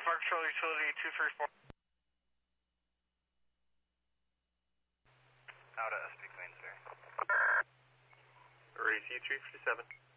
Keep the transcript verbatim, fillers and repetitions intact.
Fire Control Utility two three four. Out of Speak Main, sir. R A C three three seven.